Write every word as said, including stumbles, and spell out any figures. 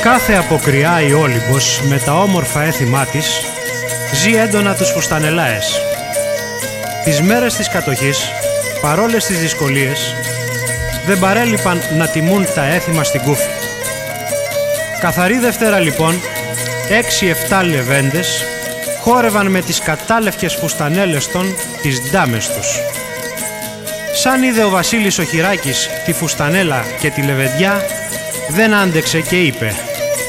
Κάθε αποκριά η Όλυμπος με τα όμορφα έθιμά της ζει έντονα τους φουστανελάες. Τις μέρες της κατοχής, παρόλες τις δυσκολίες, δεν παρέλειπαν να τιμούν τα έθιμα στην Κούφη. Καθαρή Δευτέρα λοιπόν, έξι εφτά λεβέντες χόρευαν με τις κατάλευκες φουστανέλες των τις ντάμες τους. Σαν είδε ο Βασίλης ο Χειράκης τη φουστανέλα και τη λεβεντιά, δεν άντεξε και είπε: